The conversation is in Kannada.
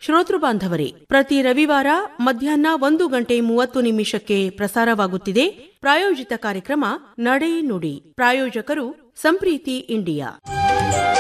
ಶ್ರೋತೃ ಬಾಂಧವರೇ, ಪ್ರತಿ ರವಿವಾರ ಮಧ್ಯಾಹ್ನ 1:30 ಪ್ರಸಾರವಾಗುತ್ತಿದೆ ಪ್ರಾಯೋಜಿತ ಕಾರ್ಯಕ್ರಮ ನಡೆ ನುಡಿ. ಪ್ರಾಯೋಜಕರು ಸಂಪ್ರೀತಿ ಇಂಡಿಯಾ.